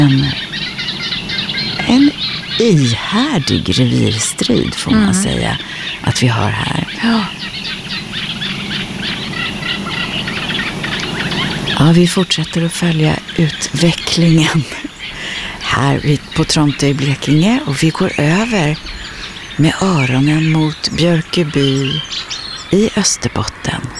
En ihärdig revirstrid får man säga att vi har här. Ja, vi fortsätter att följa utvecklingen här på Tromtö i Blekinge, och vi går över med öronen mot Björköby i Österbotten.